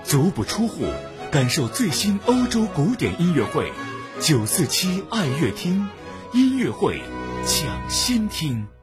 足不出户，感受最新欧洲古典音乐会，947爱乐厅，音乐会抢先听。